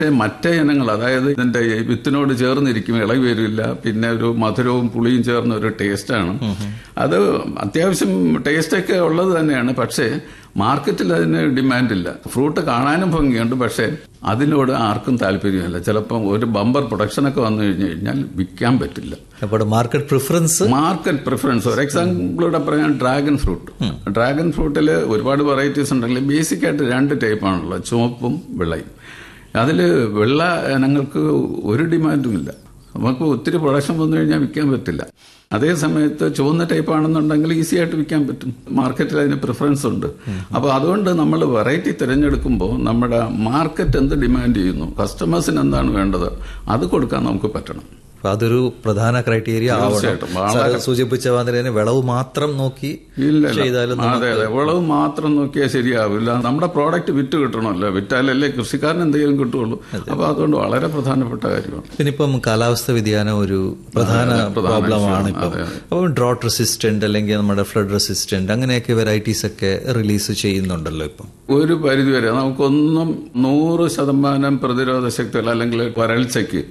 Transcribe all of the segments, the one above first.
മറ്റേ ഇനങ്ങൾ, അതായത് ഇതിന്റെ വിത്തിനോട് ചേർന്നിരിക്കും, ഇളകി വരില്ല, പിന്നെ ഒരു മധുരവും പുളിയും ചേർന്ന ഒരു ടേസ്റ്റാണ്. അത് അത്യാവശ്യം ടേസ്റ്റൊക്കെ ഉള്ളത് തന്നെയാണ്. പക്ഷേ മാർക്കറ്റിൽ അതിന് ഡിമാൻഡില്ല. ഫ്രൂട്ട് കാണാനും ഭംഗിയുണ്ട്, പക്ഷേ അതിനോട് ആർക്കും താല്പര്യമില്ല. ചിലപ്പം ഒരു ബമ്പർ പ്രൊഡക്ഷനൊക്കെ വന്നു കഴിഞ്ഞാൽ വിൽക്കാൻ പറ്റില്ല. അപ്പോൾ മാർക്കറ്റ് പ്രിഫറൻസ് ഒരു എക്സാമ്പിളൂടെ പറയാൻ ഡ്രാഗൺ ഫ്രൂട്ട്. ഡ്രാഗൺ ഫ്രൂട്ടിൽ ഒരുപാട് വെറൈറ്റീസ് ഉണ്ടെങ്കിൽ ബേസിക്കായിട്ട് 2 ടൈപ്പാണുള്ളത്, ചുവപ്പും വെള്ളയും. അതിൽ വെള്ള ഇനങ്ങൾക്ക് ഒരു ഡിമാൻഡും ഇല്ല. നമുക്ക് ഒത്തിരി പ്രൊഡക്ഷൻ വന്നു കഴിഞ്ഞാൽ വിൽക്കാൻ പറ്റില്ല. അതേ സമയത്ത് ചുവന്ന ടൈപ്പ് ആണെന്നുണ്ടെങ്കിൽ ഈസി ആയിട്ട് വിൽക്കാൻ പറ്റും. മാർക്കറ്റിൽ അതിന് പ്രിഫറൻസ് ഉണ്ട്. അപ്പോൾ അതുകൊണ്ട് നമ്മൾ വെറൈറ്റി തിരഞ്ഞെടുക്കുമ്പോൾ നമ്മുടെ മാർക്കറ്റ് എന്ത് ഡിമാൻഡ് ചെയ്യുന്നു, കസ്റ്റമേഴ്സിന് എന്താണ് വേണ്ടത്, അത് കൊടുക്കാൻ നമുക്ക് പറ്റണം. അതൊരു പ്രധാന ക്രൈറ്റീരിയ സൂചിപ്പിച്ച മാതിരി വിളവ് മാത്രം നോക്കി ചെയ്താലും. അതെ, വിളവ് മാത്രം നോക്കിയാൽ ശരിയാവില്ല. നമ്മുടെ പ്രോഡക്റ്റ് വിറ്റ് കിട്ടണമല്ലോ, വിറ്റാലല്ലേ കൃഷിക്കാരന് എന്തെങ്കിലും കിട്ടുള്ളൂ. അപ്പൊ അതുകൊണ്ട് വളരെ പ്രധാനപ്പെട്ട കാര്യമാണ്. പിന്നെ ഇപ്പം കാലാവസ്ഥ വ്യതിയാനം ഒരു പ്രധാന പ്രോബ്ലമാണ്. അപ്പം ഡ്രോട്ട് റെസിസ്റ്റന്റ് അല്ലെങ്കിൽ നമ്മുടെ ഫ്ലഡ് റെസിസ്റ്റന്റ് അങ്ങനെയൊക്കെ വെറൈറ്റീസ് ഒക്കെ റിലീസ് ചെയ്യുന്നുണ്ടല്ലോ ഇപ്പം. ഒരു പരിധിവരെ നമുക്കൊന്നും 100% പ്രതിരോധ ശക്തി അല്ലെങ്കിൽ വരൾച്ചയ്ക്ക്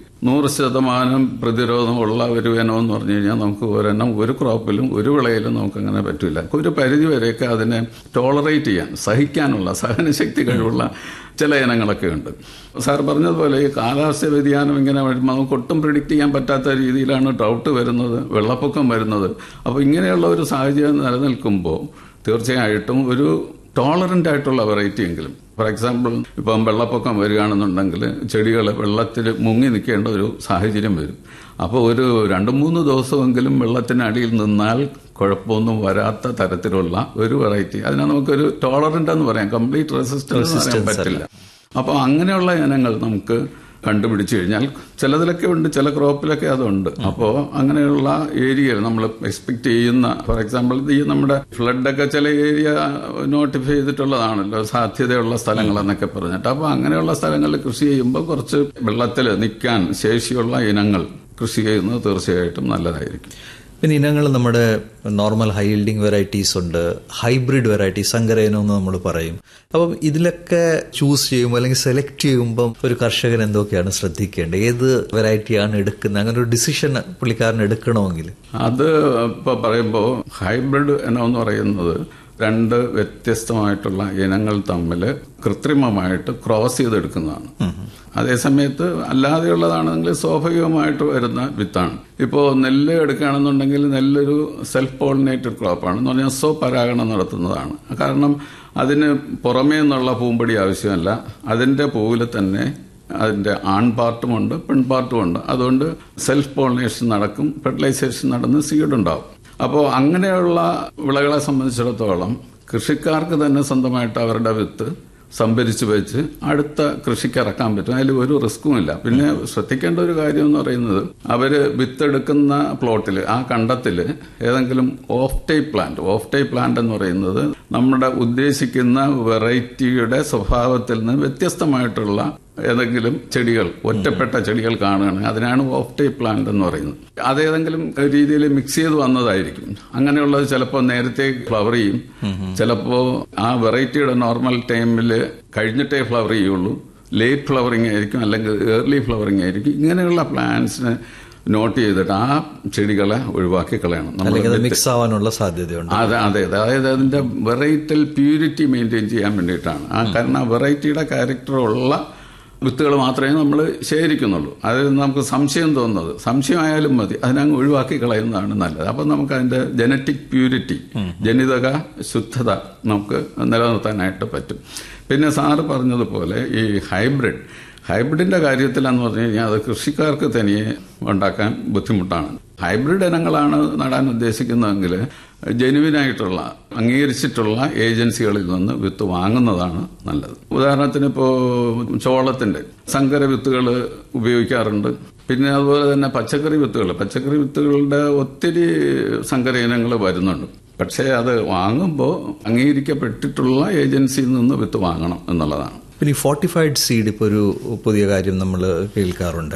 100% പ്രതിരോധമുള്ള ഒരു ഇനമെന്ന് പറഞ്ഞു കഴിഞ്ഞാൽ നമുക്ക് ഒരെണ്ണം ഒരു ക്രോപ്പിലും ഒരു വിളയിലും നമുക്ക് അങ്ങനെ പറ്റില്ല. ഒരു പരിധിവരെയൊക്കെ അതിനെ ടോളറേറ്റ് ചെയ്യാൻ, സഹിക്കാനുള്ള സഹനശക്തി കഴിവുള്ള ചില ഇനങ്ങളൊക്കെ ഉണ്ട്. സാർ പറഞ്ഞതുപോലെ ഈ കാലാവസ്ഥ വ്യതിയാനം ഇങ്ങനെ വരുമ്പോൾ നമുക്ക് ഒട്ടും പ്രിഡിക്റ്റ് ചെയ്യാൻ പറ്റാത്ത രീതിയിലാണ് ഡ്രൗട്ട് വരുന്നത്, വെള്ളപ്പൊക്കം വരുന്നത്. അപ്പോൾ ഇങ്ങനെയുള്ള ഒരു സാഹചര്യം നിലനിൽക്കുമ്പോൾ തീർച്ചയായിട്ടും ഒരു ടോളറന്റ് ആയിട്ടുള്ള വെറൈറ്റി എങ്കിലും, ഫോർ എക്സാമ്പിൾ ഇപ്പം വെള്ളപ്പൊക്കം വരികയാണെന്നുണ്ടെങ്കിൽ ചെടികൾ വെള്ളത്തിൽ മുങ്ങി നിൽക്കേണ്ട ഒരു സാഹചര്യം വരും. അപ്പോൾ ഒരു 2-3 ദിവസമെങ്കിലും വെള്ളത്തിനടിയിൽ നിന്നാൽ കുഴപ്പമൊന്നും വരാത്ത തരത്തിലുള്ള ഒരു വെറൈറ്റി, അതിനെ നമുക്കൊരു ടോളറന്റ് എന്ന് പറയാം. കംപ്ലീറ്റ് റെസിസ്റ്റൻസ് പറ്റില്ല. അപ്പോൾ അങ്ങനെയുള്ള ഇനങ്ങൾ നമുക്ക് കണ്ടുപിടിച്ചു കഴിഞ്ഞാൽ ചിലതിലൊക്കെ ഉണ്ട്, ചില ക്രോപ്പിലൊക്കെ അതുണ്ട്. അപ്പോൾ അങ്ങനെയുള്ള ഏരിയയിൽ നമ്മൾ എക്സ്പെക്ട് ചെയ്യുന്ന, ഫോർ എക്സാമ്പിൾ ഈ നമ്മുടെ ഫ്ലഡൊക്കെ ചില ഏരിയ നോട്ടിഫൈ ചെയ്തിട്ടുള്ളതാണല്ലോ, സാധ്യതയുള്ള സ്ഥലങ്ങൾ എന്നൊക്കെ പറഞ്ഞിട്ട്. അപ്പോൾ അങ്ങനെയുള്ള സ്ഥലങ്ങളിൽ കൃഷി ചെയ്യുമ്പോൾ കുറച്ച് വെള്ളത്തിൽ നിൽക്കാൻ ശേഷിയുള്ള ഇനങ്ങൾ കൃഷി ചെയ്യുന്നത് തീർച്ചയായിട്ടും നല്ലതായിരിക്കും. പിന്നെ ഇനങ്ങൾ നമ്മുടെ നോർമൽ ഹൈ ഈൽഡിംഗ് വെറൈറ്റീസ് ഉണ്ട്, ഹൈബ്രിഡ് വെറൈറ്റീസ്, സങ്കരയിനം എന്ന് നമ്മൾ പറയും. അപ്പം ഇതിലൊക്കെ ചൂസ് ചെയ്യുമ്പോൾ അല്ലെങ്കിൽ സെലക്ട് ചെയ്യുമ്പോൾ ഒരു കർഷകൻ എന്തൊക്കെയാണ് ശ്രദ്ധിക്കേണ്ടത്, ഏത് വെറൈറ്റിയാണ് എടുക്കുന്നത്, അങ്ങനെ ഒരു ഡിസിഷൻ പുള്ളിക്കാരൻ എടുക്കണമെങ്കിൽ? അത് ഇപ്പോൾ പറയുമ്പോൾ ഹൈബ്രിഡ് ഇനം എന്ന് പറയുന്നത് 2 വ്യത്യസ്തമായിട്ടുള്ള ഇനങ്ങൾ തമ്മിൽ കൃത്രിമമായിട്ട് ക്രോസ് ചെയ്തെടുക്കുന്നതാണ്. അതേസമയത്ത് അല്ലാതെയുള്ളതാണെങ്കിൽ സ്വാഭാവികമായിട്ട് വരുന്ന വിത്താണ്. ഇപ്പോൾ നെല്ല് എടുക്കുകയാണെന്നുണ്ടെങ്കിൽ നെല്ലൊരു സെൽഫ് പോളിനേറ്റഡ് ക്രോപ്പാണ് എന്ന് പറഞ്ഞാൽ സ്വപരാഗണം നടത്തുന്നതാണ്. കാരണം അതിന് പുറമേ നിന്നുള്ള പൂമ്പൊടി ആവശ്യമല്ല, അതിന്റെ പൂവിൽ തന്നെ അതിന്റെ ആൺപാർട്ടുമുണ്ട് പെൺപാർട്ടുമുണ്ട്. അതുകൊണ്ട് സെൽഫ് പോളിനേഷൻ നടക്കും, ഫെർട്ടിലൈസേഷൻ നടന്ന് സീഡ് ഉണ്ടാവും. അപ്പോൾ അങ്ങനെയുള്ള വിളകളെ സംബന്ധിച്ചിടത്തോളം കൃഷിക്കാർക്ക് തന്നെ സ്വന്തമായിട്ട് അവരുടെ വിത്ത് സംഭരിച്ചു വെച്ച് അടുത്ത കൃഷിക്ക് ഇറക്കാൻ പറ്റും. അതിൽ ഒരു റിസ്ക്കും ഇല്ല. പിന്നെ ശ്രദ്ധിക്കേണ്ട ഒരു കാര്യം എന്ന് പറയുന്നത്, അവര് വിത്തെടുക്കുന്ന പ്ലോട്ടിൽ, ആ കണ്ടത്തിൽ ഏതെങ്കിലും ഓഫ് ടൈപ്പ് പ്ലാന്റ് എന്ന് പറയുന്നത് നമ്മുടെ ഉദ്ദേശിക്കുന്ന വെറൈറ്റിയുടെ സ്വഭാവത്തിൽ നിന്ന് വ്യത്യസ്തമായിട്ടുള്ള ഏതെങ്കിലും ചെടികൾ, ഒറ്റപ്പെട്ട ചെടികൾ കാണുകയാണെങ്കിൽ അതിനാണ് ഓഫ് ടൈപ്പ് പ്ലാന്റ് എന്ന് പറയുന്നത്. അതേതെങ്കിലും രീതിയിൽ മിക്സ് ചെയ്ത് വന്നതായിരിക്കും. അങ്ങനെയുള്ളത് ചിലപ്പോൾ നേരത്തെ ഫ്ലവർ ചെയ്യും, ചിലപ്പോൾ ആ വെറൈറ്റിയുടെ നോർമൽ ടൈമിൽ കഴിഞ്ഞിട്ടേ ഫ്ലവർ ചെയ്യുള്ളൂ, ലേറ്റ് ഫ്ലവറിംഗ് ആയിരിക്കും, അല്ലെങ്കിൽ ഏർലി ഫ്ലവറിംഗ് ആയിരിക്കും. ഇങ്ങനെയുള്ള പ്ലാന്റ്സിന് നോട്ട് ചെയ്തിട്ട് ആ ചെടികളെ ഒഴിവാക്കി കളയണം. മിക്സ് ആവാനുള്ള സാധ്യതയുണ്ട്. അതെ, അതായത് അതിന്റെ വെറൈറ്റൽ പ്യൂരിറ്റി മെയിൻറ്റെയിൻ ചെയ്യാൻ വേണ്ടിയിട്ടാണ്. കാരണം ആ വെറൈറ്റിയുടെ ക്യാരക്ടറുള്ള വിത്തുകൾ മാത്രമേ നമ്മൾ ശേഖരിക്കുന്നുള്ളൂ. അതിൽ നമുക്ക് സംശയം തോന്നുന്നത്, സംശയമായാലും മതി, അതിനങ്ങ് ഒഴിവാക്കി കളയുന്നതാണ് നല്ലത്. അപ്പം നമുക്ക് അതിന്റെ ജനറ്റിക് പ്യൂരിറ്റി, ജനിതക ശുദ്ധത നമുക്ക് നിലനിർത്താനായിട്ട് പറ്റും. പിന്നെ സാറ് പറഞ്ഞതുപോലെ ഈ ഹൈബ്രിഡിന്റെ കാര്യത്തിലെന്ന് പറഞ്ഞു കഴിഞ്ഞാൽ അത് കൃഷിക്കാർക്ക് തനിയെ ഉണ്ടാക്കാൻ ബുദ്ധിമുട്ടാണ്. ഹൈബ്രിഡ് ഇനങ്ങളാണ് നടാൻ ഉദ്ദേശിക്കുന്നതെങ്കിൽ ജെനുവിനായിട്ടുള്ള അംഗീകരിച്ചിട്ടുള്ള ഏജൻസികളിൽ നിന്ന് വിത്ത് വാങ്ങുന്നതാണ് നല്ലത്. ഉദാഹരണത്തിന് ഇപ്പോൾ ചോളത്തിന്റെ സങ്കര വിത്തുകൾ ഉപയോഗിക്കാറുണ്ട്. പിന്നെ അതുപോലെ തന്നെ പച്ചക്കറി വിത്തുകളുടെ ഒത്തിരി സങ്കര ഇനങ്ങൾ വരുന്നുണ്ട്. പക്ഷേ അത് വാങ്ങുമ്പോൾ അംഗീകരിക്കപ്പെട്ടിട്ടുള്ള ഏജൻസിയിൽ നിന്ന് വിത്ത് വാങ്ങണം എന്നുള്ളതാണ്. പിന്നെ ഈ ഫോർട്ടിഫൈഡ് സീഡ് ഇപ്പോൾ ഒരു പുതിയ കാര്യം നമ്മൾ കേൾക്കാറുണ്ടല്ലോ.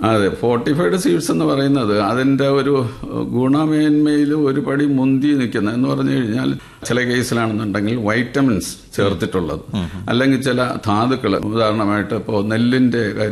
അതെ, ഫോർട്ടിഫൈഡ് സീഡ്സ് എന്ന് പറയുന്നത് അതിന്റെ ഒരു ഗുണമേന്മയിൽ ഒരു പടി മുന്തി നിൽക്കുന്ന എന്ന് പറഞ്ഞു കഴിഞ്ഞാൽ ചില കേസിലാണെന്നുണ്ടെങ്കിൽ വൈറ്റമിൻസ് ചേർത്തിട്ടുള്ളത്, അല്ലെങ്കിൽ ചില ധാതുക്കൾ, ഉദാഹരണമായിട്ട് ഇപ്പോൾ നെല്ലിന്റെ